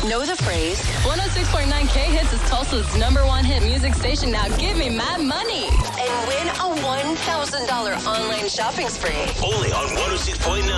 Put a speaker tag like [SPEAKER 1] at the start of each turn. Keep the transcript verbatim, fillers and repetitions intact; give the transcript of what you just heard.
[SPEAKER 1] Know the phrase?
[SPEAKER 2] one oh six point nine K-Hits is Tulsa's number one hit music station. Now give me mad money.
[SPEAKER 1] And win a one thousand dollars online shopping spree.
[SPEAKER 3] Only on one oh six point nine.